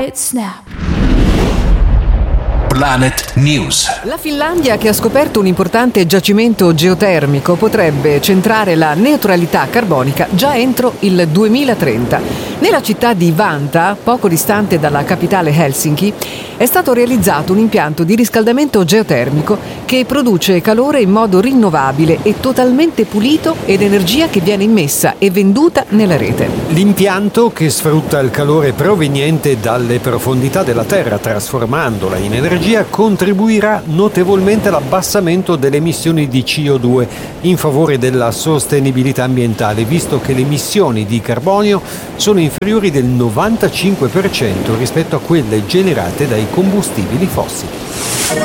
Quiet Snap. Planet News. La Finlandia, che ha scoperto un importante giacimento geotermico, potrebbe centrare la neutralità carbonica già entro il 2030. Nella città di Vantaa, poco distante dalla capitale Helsinki, è stato realizzato un impianto di riscaldamento geotermico che produce calore in modo rinnovabile e totalmente pulito ed energia che viene immessa e venduta nella rete. L'impianto, che sfrutta il calore proveniente dalle profondità della Terra trasformandola in energia, contribuirà notevolmente all'abbassamento delle emissioni di CO2 in favore della sostenibilità ambientale, visto che le emissioni di carbonio sono inferiori del 95% rispetto a quelle generate dai combustibili fossili.